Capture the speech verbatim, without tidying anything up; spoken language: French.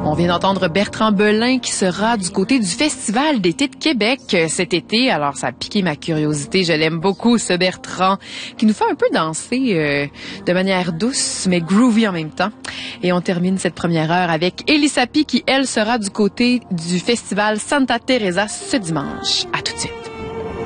On vient d'entendre Bertrand Belin qui sera du côté du Festival d'été de Québec cet été. Alors, ça a piqué ma curiosité. Je l'aime beaucoup, ce Bertrand, qui nous fait un peu danser euh, de manière douce, mais groovy en même temps. Et on termine cette première heure avec Elie Sapi qui, elle, sera du côté du Festival Santa Teresa ce dimanche. À tout de suite.